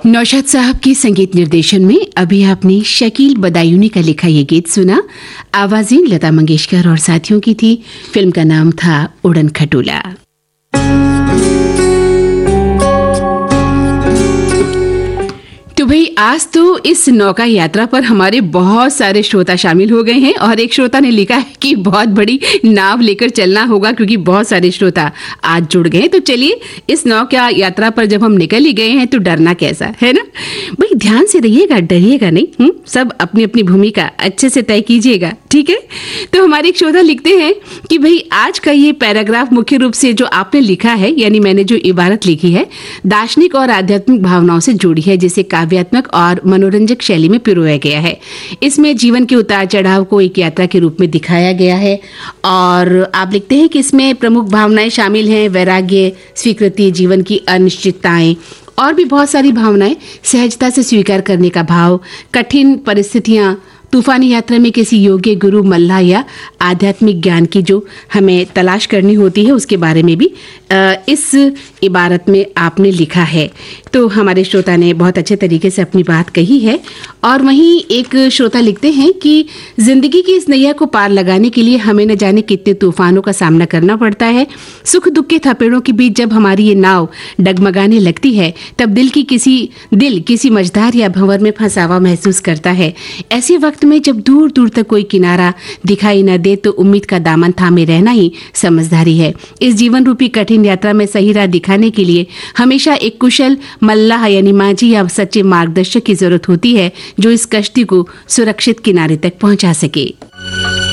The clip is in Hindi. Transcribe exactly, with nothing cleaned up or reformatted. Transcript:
नौशाद साहब के संगीत निर्देशन में अभी आपने शकील बदायूनी का लिखा ये गीत सुना। आवाजें लता मंगेशकर और साथियों की थी। फिल्म का नाम था उड़न खटोला। तो भाई आज तो इस नौका यात्रा पर हमारे बहुत सारे श्रोता शामिल हो गए हैं और एक श्रोता ने लिखा है कि बहुत बड़ी नाव लेकर चलना होगा क्योंकि बहुत सारे श्रोता आज जुड़ गए हैं। तो चलिए इस नौका यात्रा पर जब हम निकल ही गए हैं तो डरना कैसा है ना भाई। ध्यान से रहिएगा, डरिएगा नहीं। हुँ? सब अपनी अपनी भूमिका अच्छे से तय कीजिएगा, ठीक है। तो हमारे एक श्रोता लिखते हैं कि भाई आज का ये पैराग्राफ मुख्य रूप से जो आपने लिखा है, यानी मैंने जो इबारत लिखी है, दार्शनिक और आध्यात्मिक भावनाओं से जुड़ी है, जिसे काव्यात्मक और मनोरंजक शैली में पिरोया गया है। इसमें जीवन के उतार चढ़ाव को एक यात्रा के रूप में दिखाया गया है। और आप लिखते हैं कि इसमें प्रमुख भावनाएं शामिल हैं वैराग्य, स्वीकृति, जीवन की अनिश्चितताएं और भी बहुत सारी भावनाएं, सहजता से स्वीकार करने का भाव, कठिन परिस्थितियां, तूफानी यात्रा में किसी योग्य गुरु, मल्लाह या आध्यात्मिक ज्ञान की जो हमें तलाश करनी होती है, उसके बारे में भी इस इबारत में आपने लिखा है। तो हमारे श्रोता ने बहुत अच्छे तरीके से अपनी बात कही है। और वहीं एक श्रोता लिखते हैं कि जिंदगी की इस नैया को पार लगाने के लिए हमें न जाने कितने तूफानों का सामना करना पड़ता है। सुख दुख के थपेड़ों के बीच जब हमारी ये नाव डगमगाने लगती है, तब दिल की किसी दिल किसी मझधार या भंवर में फंसा हुआ महसूस करता है। ऐसे वक्त में जब दूर दूर तक कोई किनारा दिखाई न दे, तो उम्मीद का दामन थामे रहना ही समझदारी है। इस जीवन रूपी कठिन यात्रा में सही राह दिखाने के लिए हमेशा एक कुशल मल्लाह यानी मांझी या सच्चे मार्गदर्शक की जरूरत होती है, जो इस कश्ती को सुरक्षित किनारे तक पहुंचा सके।